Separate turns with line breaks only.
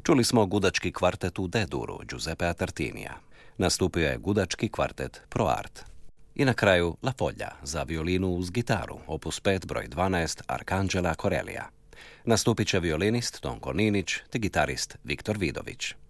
Čuli smo gudački kvartet u D-duru Giuseppea Tartinija. Nastupio je gudački kvartet Pro Art. I na kraju La Foglia za violinu uz gitaru, opus 5 broj 12 Arcangela Corellia. Nastupit će violinist Tonko Ninić te gitarist Viktor Vidović.